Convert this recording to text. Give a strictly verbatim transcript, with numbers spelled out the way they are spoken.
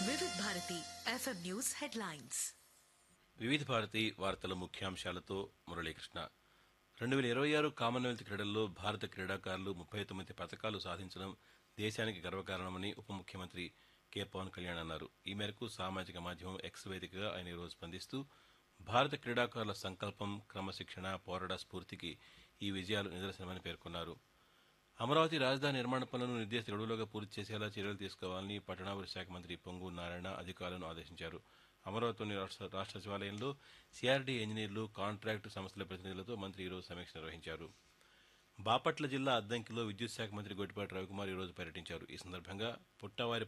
వివిధ Bharati FM news headlines. వివిధ భారతి వార్తల ముఖ్యాంశాలతో మురళీకృష్ణ. రెండు వేల ఇరవై ఆరు కామన్వెల్త్ క్రీడల్లో భారత క్రీడాకారులు ముప్పై తొమ్మిది పథకాలు సాధించడం దేశానికి గర్వకారణమని ఉప ముఖ్యమంత్రి కె పవన్ కళ్యాణ్ అన్నారు. ఈ మేరకు సామాజిక మాధ్యమం ఎక్స్ వేదికగా ఆయన ఈరోజు స్పందిస్తూ భారత క్రీడాకారుల సంకల్పం, క్రమశిక్షణ, పోరాట స్ఫూర్తికి ఈ విజయాలు నిదర్శనమని పేర్కొన్నారు. అమరావతి రాజధాని నిర్మాణ పనులను నిర్దేశిత గడువులోగా పూర్తి చేసేలా చర్యలు తీసుకోవాలని పట్టణాభివృద్ధి శాఖ మంత్రి పొంగు నారాయణ అధికారులను ఆదేశించారు. అమరావతిలోని రాష్ట్ర రాష్ట్ర సచివాలయంలో సిఆర్డీ ఇంజనీర్లు, కాంట్రాక్టు సంస్థల ప్రతినిధులతో మంత్రి ఈరోజు సమీక్ష నిర్వహించారు. బాపట్ల జిల్లా అద్దంకిలో విద్యుత్ శాఖ మంత్రి గొట్టిపాటి రవికుమార్ ఈరోజు పర్యటించారు. ఈ సందర్భంగా పుట్టవారి